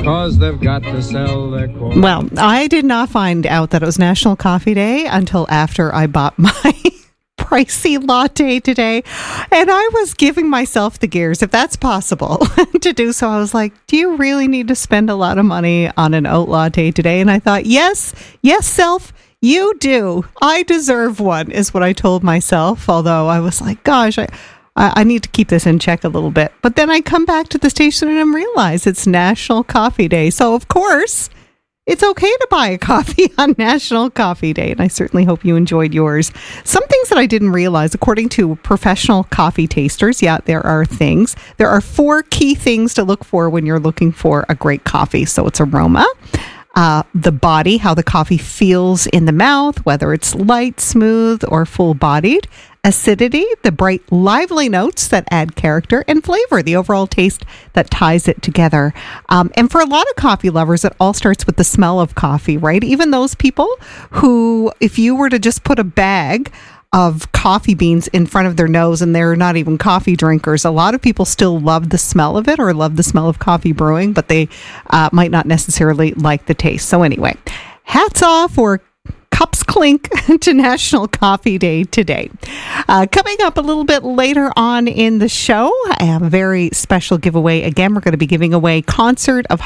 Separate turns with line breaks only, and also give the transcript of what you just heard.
'cause they've got to sell their corn.
Well, I did not find out that it was National Coffee Day until after I bought my pricey latte today. And I was giving myself the gears, if that's possible, to do so. I was like, do you really need to spend a lot of money on an oat latte today? And I thought, yes, self, you do. I deserve one, is what I told myself. Although I was like, gosh, I need to keep this in check a little bit. But then I come back to the station and I realize it's National Coffee Day. So, of course, it's okay to buy a coffee on National Coffee Day. And I certainly hope you enjoyed yours. Some things that I didn't realize, according to professional coffee tasters, there are things. There are 4 key things to look for when you're looking for a great coffee. So it's aroma, the body, how the coffee feels in the mouth, whether it's light, smooth, or full-bodied. Acidity, the bright, lively notes that add character, and flavor, the overall taste that ties it together. And for a lot of coffee lovers, it all starts with the smell of coffee, right? Even those people who, if you were to just put a bag of coffee beans in front of their nose and they're not even coffee drinkers, a lot of people still love the smell of it or love the smell of coffee brewing, but they might not necessarily like the taste. So anyway, hats off, or cups clink, to National Coffee Day today. Coming up a little bit later on in the show, I have a very special giveaway. Again, we're going to be giving away Concert of